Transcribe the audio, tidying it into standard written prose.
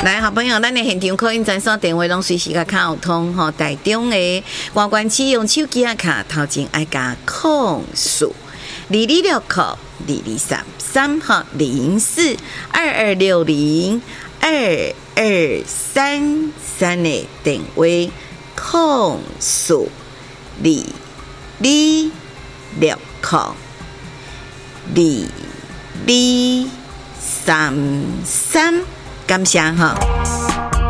来，好朋友，咱的现场可以专线电话拢随时甲卡有通吼。台中的外关市用手机卡头前爱加控诉2269 2233哈0422602233的电话控诉2269 2233，感谢哈。